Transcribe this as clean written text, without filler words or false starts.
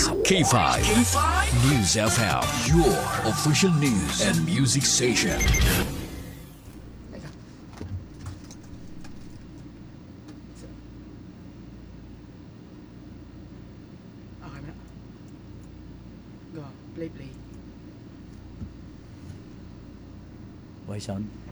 K5. News FM, your official news and music station. Teka. Okay na. Go. Play. Okay, sound.